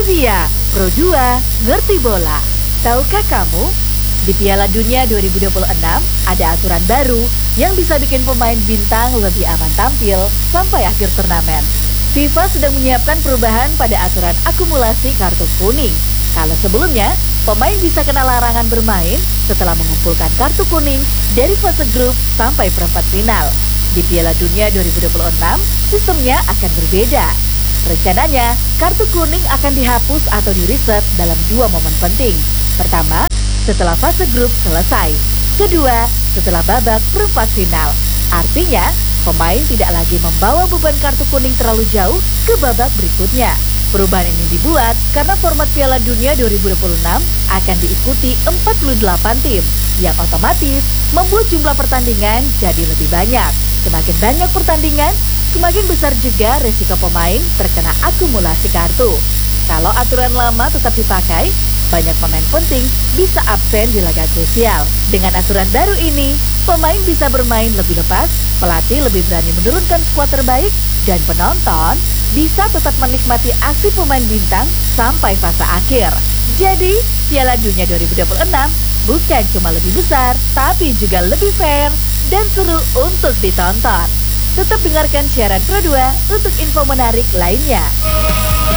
Previa, Pro 2, ngerti bola. Tahukah kamu, di Piala Dunia 2026 ada aturan baru yang bisa bikin pemain bintang lebih aman tampil sampai akhir turnamen. FIFA sedang menyiapkan perubahan pada aturan akumulasi kartu kuning. Kalau sebelumnya, pemain bisa kena larangan bermain setelah mengumpulkan kartu kuning dari fase grup sampai perempat final. Di Piala Dunia 2026, sistemnya akan berbeda. Rencananya, kartu kuning akan dihapus atau di-reset dalam 2 momen penting. Pertama, setelah fase grup selesai. Kedua, setelah babak perempat final. Artinya, pemain tidak lagi membawa beban kartu kuning terlalu jauh ke babak berikutnya. Perubahan ini dibuat karena format Piala Dunia 2026 akan diikuti 48 tim, yang otomatis membuat jumlah pertandingan jadi lebih banyak. Semakin banyak pertandingan, semakin besar juga resiko pemain terkena akumulasi kartu. Kalau aturan lama tetap dipakai, banyak pemain penting bisa absen di laga krusial. Dengan aturan baru ini, pemain bisa bermain lebih lepas, pelatih lebih berani menurunkan skuad terbaik, dan penonton bisa tetap menikmati aksi pemain bintang sampai fase akhir. Jadi, Piala Dunia 2026 bukan cuma lebih besar, tapi juga lebih fair dan seru untuk ditonton. Tetap dengarkan siaran Pro 2 untuk info menarik lainnya.